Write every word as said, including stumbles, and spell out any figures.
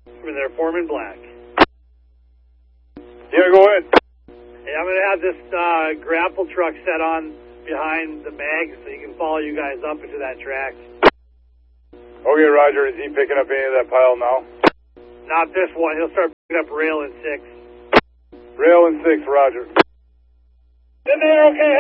From there, Foreman Black. Yeah, go ahead. Hey, I'm going to have this uh, grapple truck set on behind the mags so you can follow you guys up into that track. Okay, Roger. Is he picking up any of that pile now? Not this one. He'll start picking up rail in six. Rail in six, Roger. In there, okay.